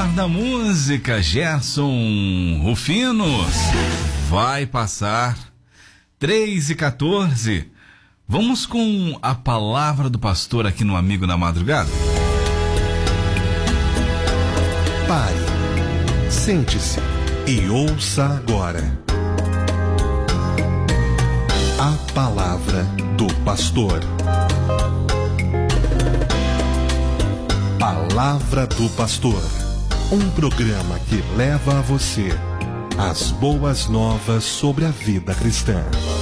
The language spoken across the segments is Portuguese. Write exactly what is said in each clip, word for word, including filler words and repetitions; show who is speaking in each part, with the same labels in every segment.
Speaker 1: melhor da música, Gerson Rufino. Vai passar. Três e quatorze. Vamos com a palavra do pastor aqui no Amigo da Madrugada?
Speaker 2: Pare, sente-se e ouça agora a palavra do pastor. Palavra do Pastor, um programa que leva a você as boas novas sobre a vida cristã.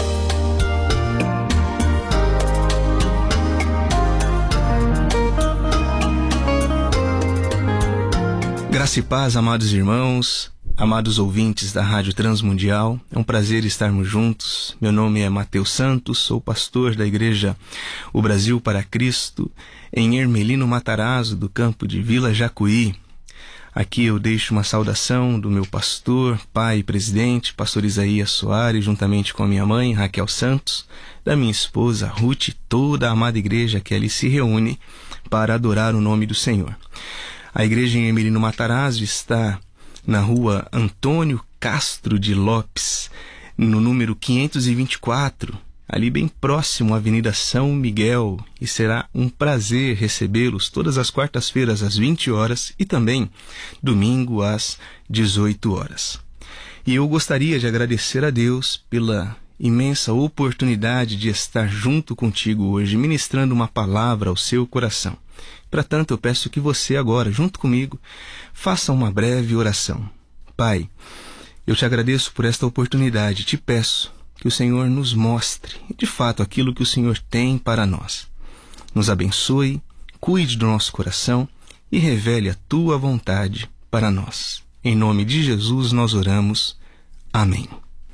Speaker 3: Graça e paz, amados irmãos, amados ouvintes da Rádio Transmundial. É um prazer estarmos juntos. Meu nome é Mateus Santos, sou pastor da igreja O Brasil para Cristo, em Hermelino Matarazzo, do campo de Vila Jacuí. Aqui eu deixo uma saudação do meu pastor, pai e presidente, pastor Isaías Soares, juntamente com a minha mãe, Raquel Santos, da minha esposa, Ruth, e toda a amada igreja que ali se reúne para adorar o nome do Senhor. A igreja em Hermelino Matarazzo está na rua Antônio Castro de Lopes, no número quinhentos e vinte e quatro, ali bem próximo à Avenida São Miguel, e será um prazer recebê-los todas as quartas-feiras às vinte horas e também domingo às dezoito horas. E eu gostaria de agradecer a Deus pela imensa oportunidade de estar junto contigo hoje, ministrando uma palavra ao seu coração. Para tanto, eu peço que você agora, junto comigo, faça uma breve oração. Pai, eu te agradeço por esta oportunidade. Te peço que o Senhor nos mostre, de fato, aquilo que o Senhor tem para nós. Nos abençoe, cuide do nosso coração e revele a tua vontade para nós. Em nome de Jesus nós oramos. Amém.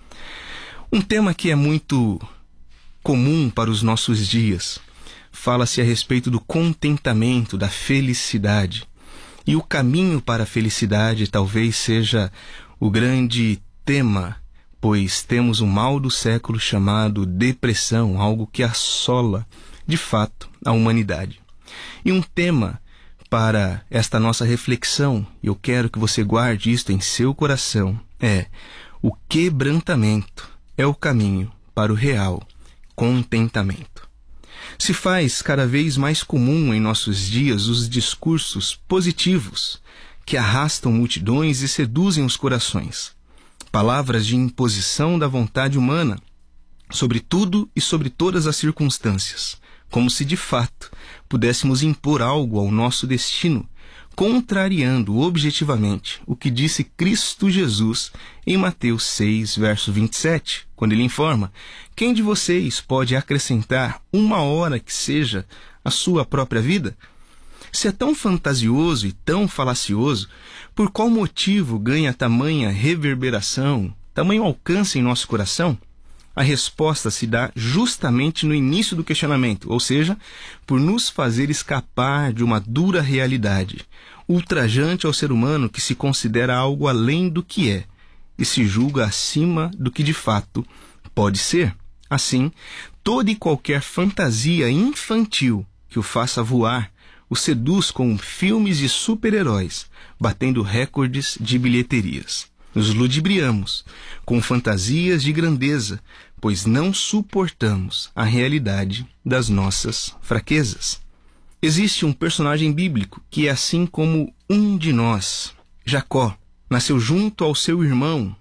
Speaker 3: Um tema que é muito comum para os nossos dias. Fala-se a respeito do contentamento, da felicidade. E o caminho para a felicidade talvez seja o grande tema, pois temos o mal do século chamado depressão, algo que assola, de fato, a humanidade. E um tema para esta nossa reflexão, e eu quero que você guarde isto em seu coração, é: o quebrantamento é o caminho para o real contentamento. Se faz cada vez mais comum em nossos dias os discursos positivos que arrastam multidões e seduzem os corações. Palavras de imposição da vontade humana sobre tudo e sobre todas as circunstâncias, como se de fato pudéssemos impor algo ao nosso destino, contrariando objetivamente o que disse Cristo Jesus em Mateus seis, verso vinte e sete, quando ele informa: quem de vocês pode acrescentar uma hora que seja a sua própria vida? Se é tão fantasioso e tão falacioso, por qual motivo ganha tamanha reverberação, tamanho alcance em nosso coração? A resposta se dá justamente no início do questionamento, ou seja, por nos fazer escapar de uma dura realidade, ultrajante ao ser humano que se considera algo além do que é e se julga acima do que de fato pode ser. Assim, toda e qualquer fantasia infantil que o faça voar o seduz com filmes de super-heróis, batendo recordes de bilheterias. Nos ludibriamos com fantasias de grandeza, pois não suportamos a realidade das nossas fraquezas. Existe um personagem bíblico que é assim como um de nós. Jacó nasceu junto ao seu irmão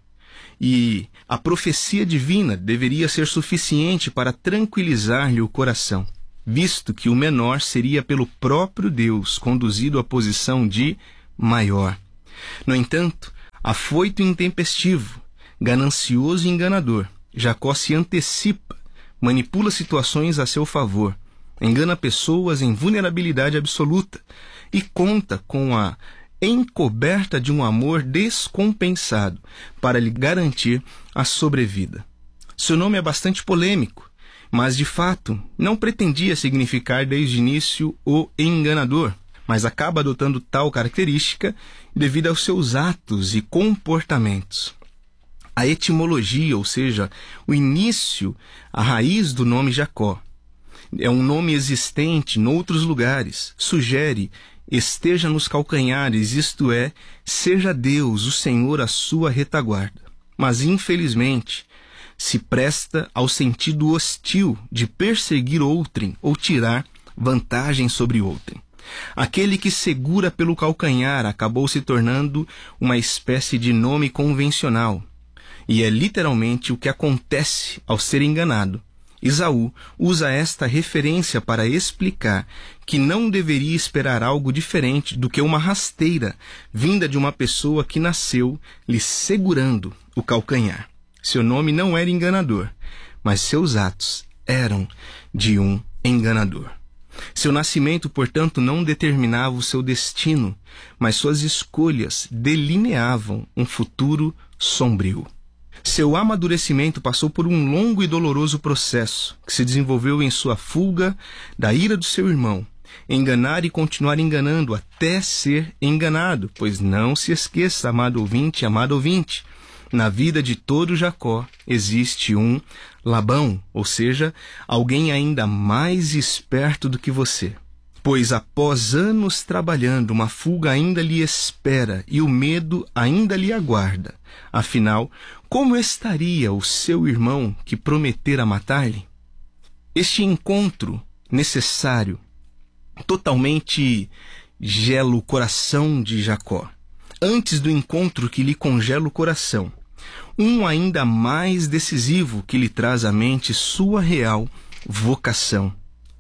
Speaker 3: e a profecia divina deveria ser suficiente para tranquilizar-lhe o coração, visto que o menor seria pelo próprio Deus conduzido à posição de maior. No entanto, afoito e intempestivo, ganancioso e enganador, Jacó se antecipa, manipula situações a seu favor, engana pessoas em vulnerabilidade absoluta e conta com a encoberta de um amor descompensado para lhe garantir a sobrevida. Seu nome é bastante polêmico, mas de fato não pretendia significar desde o início o enganador, mas acaba adotando tal característica devido aos seus atos e comportamentos. A etimologia, ou seja, o início, a raiz do nome Jacó, é um nome existente em outros lugares, sugere esteja nos calcanhares, isto é, seja Deus, o Senhor, a sua retaguarda. Mas, infelizmente, se presta ao sentido hostil de perseguir outrem ou tirar vantagem sobre outrem. Aquele que segura pelo calcanhar acabou se tornando uma espécie de nome convencional. E é literalmente o que acontece ao ser enganado. Esaú usa esta referência para explicar que não deveria esperar algo diferente do que uma rasteira vinda de uma pessoa que nasceu lhe segurando o calcanhar. Seu nome não era enganador, mas seus atos eram de um enganador. Seu nascimento, portanto, não determinava o seu destino, mas suas escolhas delineavam um futuro sombrio. Seu amadurecimento passou por um longo e doloroso processo, que se desenvolveu em sua fuga da ira do seu irmão, enganar e continuar enganando até ser enganado, pois não se esqueça, amado ouvinte, amado ouvinte, na vida de todo Jacó existe um Labão, ou seja, alguém ainda mais esperto do que você. Pois após anos trabalhando, uma fuga ainda lhe espera e o medo ainda lhe aguarda. Afinal, como estaria o seu irmão que prometera matar-lhe? Este encontro necessário totalmente gela o coração de Jacó. Antes do encontro que lhe congela o coração, um ainda mais decisivo que lhe traz à mente sua real vocação.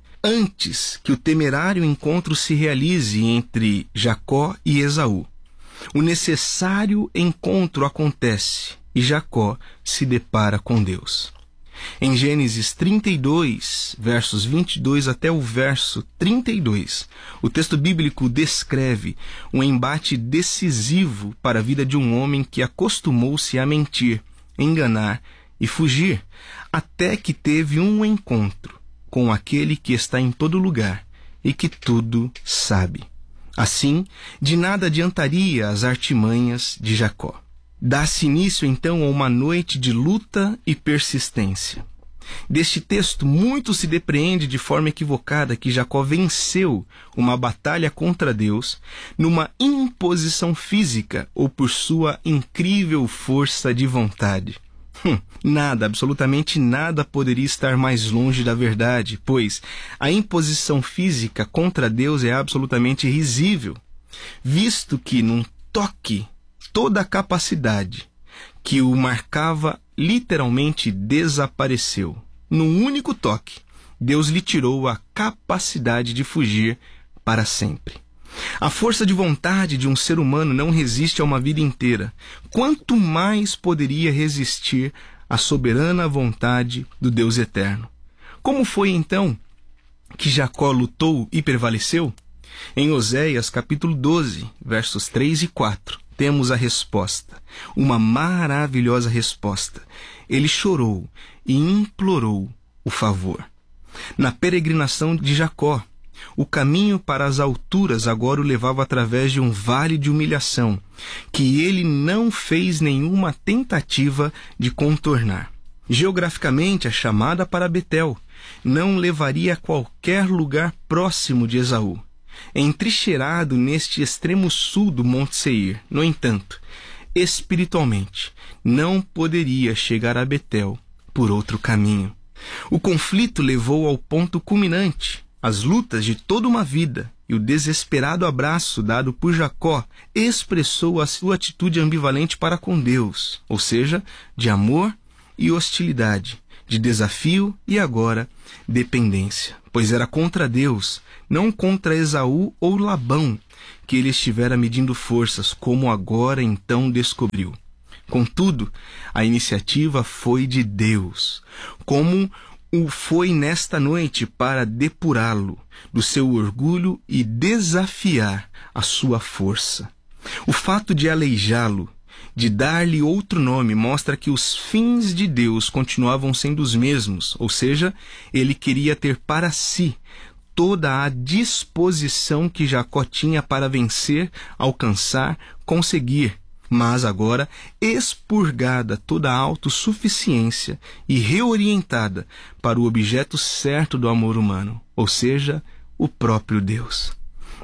Speaker 3: Antes que o temerário encontro se realize entre Jacó e Esaú, o necessário encontro acontece e Jacó se depara com Deus. Em Gênesis trinta e dois, versos vinte e dois até o verso trinta e dois, o texto bíblico descreve um embate decisivo para a vida de um homem que acostumou-se a mentir, enganar e fugir, até que teve um encontro com aquele que está em todo lugar e que tudo sabe. Assim, de nada adiantaria as artimanhas de Jacó. Dá-se início, então, a uma noite de luta e persistência. Deste texto, muito se depreende de forma equivocada que Jacó venceu uma batalha contra Deus numa imposição física ou por sua incrível força de vontade. Hum, nada, absolutamente nada poderia estar mais longe da verdade, pois a imposição física contra Deus é absolutamente risível, visto que num toque toda a capacidade que o marcava literalmente desapareceu. Num único toque, Deus lhe tirou a capacidade de fugir para sempre. A força de vontade de um ser humano não resiste a uma vida inteira. Quanto mais poderia resistir à soberana vontade do Deus eterno? Como foi então que Jacó lutou e prevaleceu? Em Oséias capítulo doze, versos três e quatro, temos a resposta, uma maravilhosa resposta. Ele chorou e implorou o favor. Na peregrinação de Jacó, o caminho para as alturas agora o levava através de um vale de humilhação, que ele não fez nenhuma tentativa de contornar. Geograficamente, a chamada para Betel não levaria a qualquer lugar próximo de Esaú, entrincheirado neste extremo sul do Monte Seir. No entanto, espiritualmente, não poderia chegar a Betel por outro caminho. O conflito levou ao ponto culminante. As lutas de toda uma vida e o desesperado abraço dado por Jacó expressou a sua atitude ambivalente para com Deus, ou seja, de amor e hostilidade, de desafio e agora dependência, pois era contra Deus, não contra Esaú ou Labão, que ele estivera medindo forças, como agora então descobriu. Contudo, a iniciativa foi de Deus, como o foi nesta noite para depurá-lo do seu orgulho e desafiar a sua força. O fato de aleijá-lo, de dar-lhe outro nome, mostra que os fins de Deus continuavam sendo os mesmos, ou seja, ele queria ter para si toda a disposição que Jacó tinha para vencer, alcançar, conseguir, mas agora expurgada toda a autossuficiência e reorientada para o objeto certo do amor humano, ou seja, o próprio Deus.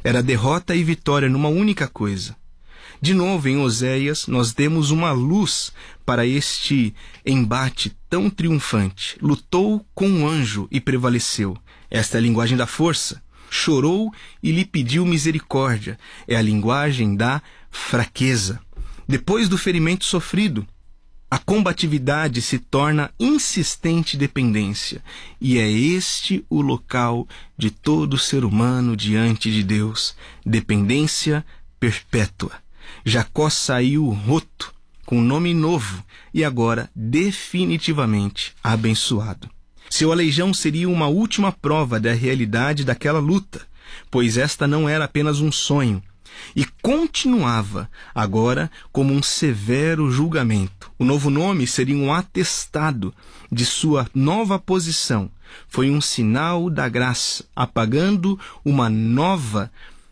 Speaker 3: Era derrota e vitória numa única coisa. De novo, em Oséias, nós temos uma luz para este embate tão triunfante. Lutou com um anjo e prevaleceu. Esta é a linguagem da força. Chorou e lhe pediu misericórdia. É a linguagem da fraqueza. Depois do ferimento sofrido, a combatividade se torna insistente dependência. E é este o local de todo ser humano diante de Deus. Dependência perpétua. Jacó saiu roto, com nome novo, e agora definitivamente abençoado. Seu aleijão seria uma última prova da realidade daquela luta, pois esta não era apenas um sonho, e continuava agora como um severo julgamento. O novo nome seria um atestado de sua nova posição. Foi um sinal da graça, apagando uma nova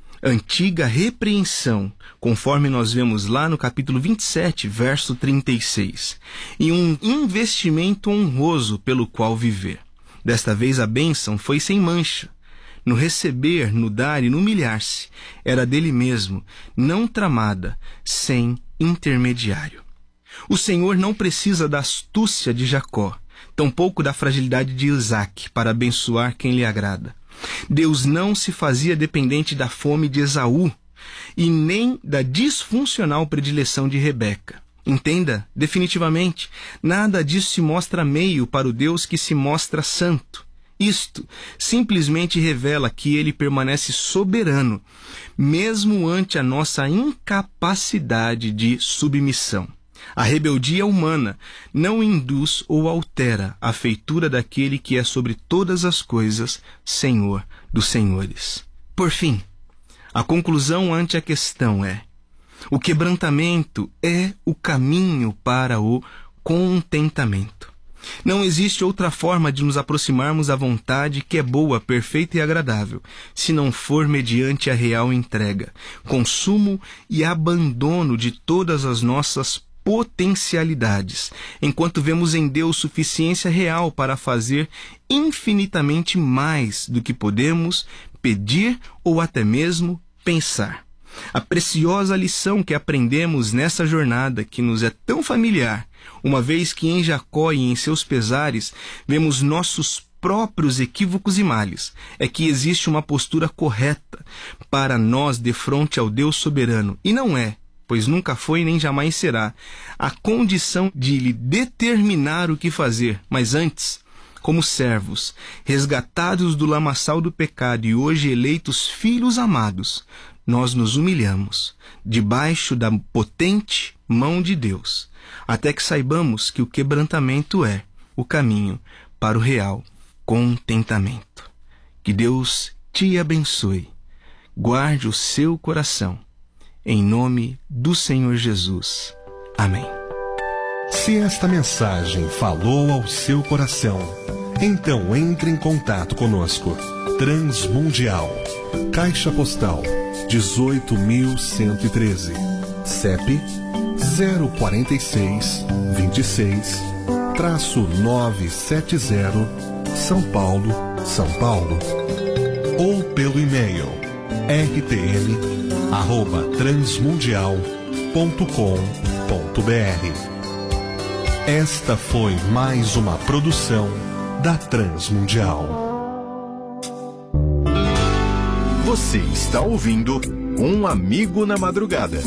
Speaker 3: antiga repreensão, conforme nós vemos lá no capítulo vinte e sete, verso trinta e seis, e um investimento honroso pelo qual viver. Desta vez a bênção foi sem mancha. No receber, no dar e no humilhar-se, era dele mesmo, não tramada, sem intermediário. O Senhor não precisa da astúcia de Jacó, tampouco da fragilidade de Isaac para abençoar quem lhe agrada. Deus não se fazia dependente da fome de Esaú e nem da disfuncional predileção de Rebeca. Entenda, definitivamente, nada disso se mostra meio para o Deus que se mostra santo. Isto simplesmente revela que ele permanece soberano, mesmo ante a nossa incapacidade de submissão. A rebeldia humana não induz ou altera a feitura daquele que é sobre todas as coisas Senhor dos senhores. Por fim, a conclusão ante a questão é: o quebrantamento é o caminho para o contentamento. Não existe outra forma de nos aproximarmos à vontade que é boa, perfeita e agradável, se não for mediante a real entrega, consumo e abandono de todas as nossas potencialidades, enquanto vemos em Deus suficiência real para fazer infinitamente mais do que podemos pedir ou até mesmo pensar. A preciosa lição que aprendemos nessa jornada, que nos é tão familiar, uma vez que em Jacó e em seus pesares vemos nossos próprios equívocos e males, é que existe uma postura correta para nós defronte ao Deus soberano, e não é, pois nunca foi nem jamais será, a condição de lhe determinar o que fazer, mas antes, como servos, resgatados do lamaçal do pecado e hoje eleitos filhos amados, nós nos humilhamos debaixo da potente mão de Deus, até que saibamos que o quebrantamento é o caminho para o real contentamento. Que Deus te abençoe, guarde o seu coração, em nome do Senhor Jesus. Amém.
Speaker 2: Se esta mensagem falou ao seu coração, então entre em contato conosco. Transmundial, Caixa Postal dezoito mil cento e treze, C E P zero quatro seis, vinte e seis, novecentos e setenta, São Paulo, São Paulo. Ou pelo e-mail r t m arroba transmundial ponto com ponto b r. Esta foi mais uma produção da Transmundial.
Speaker 4: Você está ouvindo Um Amigo na Madrugada.